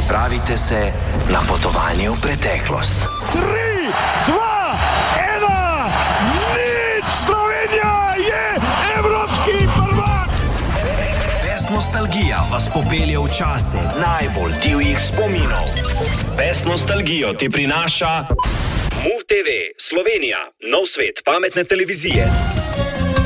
Pripravite se na potovanje v preteklost. 3, 2, 1, nič! Slovenija je evropski prvak! Fest Nostalgija vas popelje v čase najbolj divjih spominov. Fest Nostalgijo ti prinaša MUV TV Slovenija, nov svet pametne televizije.